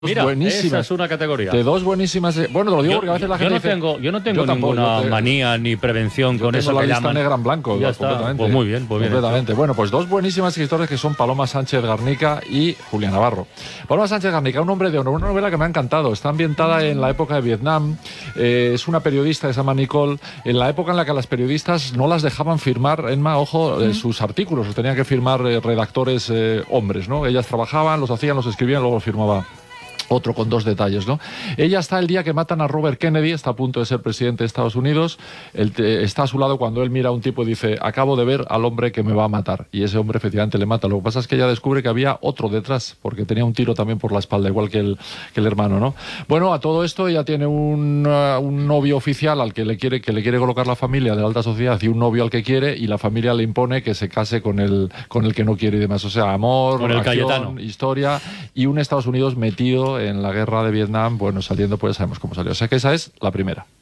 Mira, buenísimas. esa es una categoría. De dos buenísimas. Bueno, te lo digo porque a veces la gente dice, yo no tengo ninguna manía ni prevención con eso la que lista llaman. negra en blanco. Ya está. Completamente. Pues muy bien, completamente. Bueno, pues dos buenísimas escritores que son Paloma Sánchez Garnica y Julia Navarro. Paloma Sánchez Garnica, un hombre de honor, una novela que me ha encantado. Está ambientada en la época de Vietnam. Es una periodista que se llama Nicole. En la época en la que a las periodistas no las dejaban firmar, Emma, ojo, sus artículos. Los tenían que firmar redactores hombres, ¿no? Ellas trabajaban, los hacían, los escribían, luego los firmaba otro con dos detalles, ¿no? Ella está el día que matan a Robert Kennedy, está a punto de ser presidente de Estados Unidos, está a su lado cuando él mira a un tipo y dice, acabo de ver al hombre que me va a matar, y ese hombre efectivamente le mata. Lo que pasa es que ella descubre que había otro detrás, porque tenía un tiro también por la espalda, igual que el hermano, ¿no? Bueno, a todo esto ella tiene un novio oficial al que le quiere colocar la familia de la alta sociedad y un novio al que quiere, y la familia le impone que se case con el que no quiere y demás. O sea, amor, con el acción, Cayetano. Historia, y un Estados Unidos metido en la guerra de Vietnam, bueno, saliendo, pues sabemos cómo salió. O sea que esa es la primera.